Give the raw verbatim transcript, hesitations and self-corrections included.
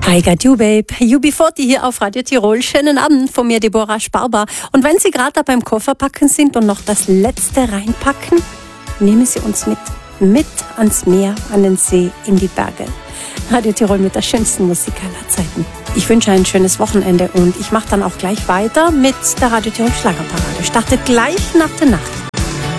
I got you, babe. U B vierzig hier auf Radio Tirol. Schönen Abend von mir, Deborah Sparber. Und wenn Sie gerade beim Kofferpacken sind und noch das Letzte reinpacken, nehmen Sie uns mit. Mit ans Meer, an den See, in die Berge. Radio Tirol mit der schönsten Musik aller Zeiten. Ich wünsche ein schönes Wochenende und ich mache dann auch gleich weiter mit der Radio Tirol Schlagerparade. Startet gleich nach der Nacht.